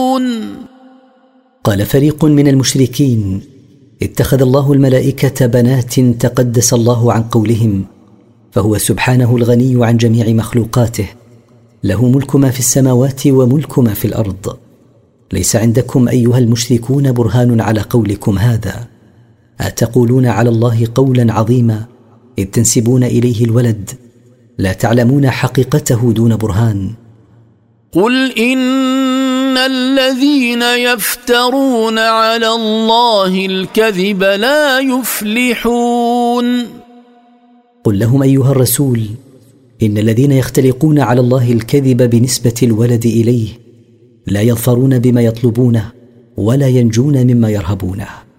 قال فريق من المشركين: اتخذ الله الملائكة بنات تقدس الله عن قولهم، فهو سبحانه الغني عن جميع مخلوقاته، له ملك ما في السماوات وملك ما في الأرض. ليس عندكم أيها المشركون برهان على قولكم هذا، أتقولون على الله قولا عظيما إذ تنسبون إليه الولد، لا تعلمون حقيقته دون برهان. قل إن الذين يفترون على الله الكذب لا يفلحون. قل لهم أيها الرسول: إن الذين يختلقون على الله الكذب بنسبة الولد إليه لا يظفرون بما يطلبونه ولا ينجون مما يرهبونه.